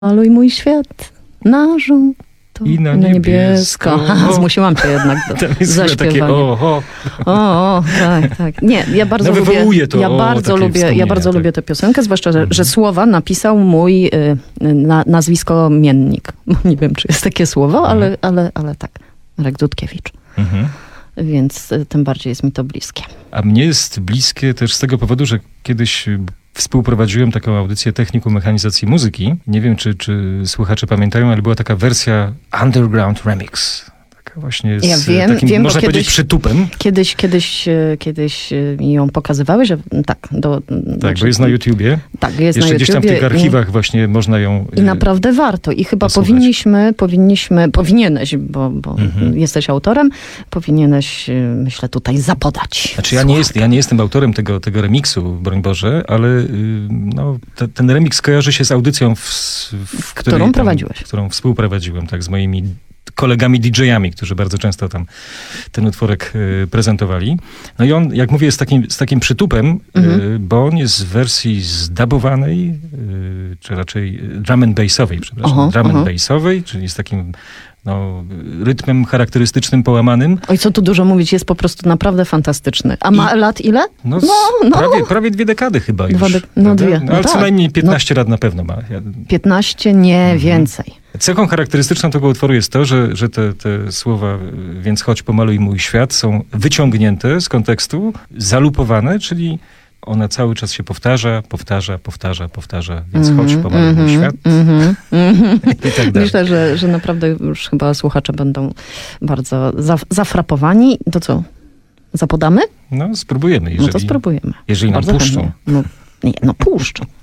Maluj mój świat na żółto i na niebiesko. Zmusiłam cię jednak do zaśpiewania. Tak. Nie, ja bardzo lubię. Ja bardzo lubię tę piosenkę, zwłaszcza, że słowa napisał mój nazwiskomiennik. Nie wiem, czy jest takie słowo, ale tak. Marek Dudkiewicz. Więc tym bardziej jest mi to bliskie. A mnie jest bliskie też z tego powodu, że kiedyś współprowadziłem taką audycję Technikum Mechanizacji Muzyki. Nie wiem, czy słuchacze pamiętają, ale była taka wersja Underground Remix. Taka właśnie z takim, można powiedzieć, przytupem. Kiedyś mi ją pokazywałeś, że tak. Bo jest na YouTubie. Tak, jest jeszcze na YouTubie. Gdzieś tam w tych archiwach właśnie można ją I naprawdę warto. I chyba powinieneś, bo jesteś autorem, powinieneś, myślę, tutaj zapodać. Znaczy ja nie jestem autorem tego remiksu, broń Boże, ale ten remix kojarzy się z audycją, którą prowadziłeś. Którą współprowadziłem, tak, z moimi kolegami DJ-ami, którzy bardzo często tam ten utworek prezentowali. No i on, jak mówię, jest z takim przytupem, bo on jest w wersji zdabowanej, czy raczej drum and bassowej, bassowej, czyli z takim rytmem charakterystycznym, połamanym. Oj, co tu dużo mówić, jest po prostu naprawdę fantastyczny. A ma lat ile? Prawie 2 dekady chyba już. Ale co tak. najmniej 15 lat na pewno ma. 15, nie więcej. Cechą charakterystyczną tego utworu jest to, że te słowa, więc chodź pomaluj mój świat, są wyciągnięte z kontekstu, zalupowane, czyli ona cały czas się powtarza, więc chodź pomaluj mój świat. I tak dalej. Myślę, że naprawdę już chyba słuchacze będą bardzo zafrapowani. To co? Zapodamy? No, spróbujemy. To spróbujemy. Jeżeli nam puszczą. Puszczą.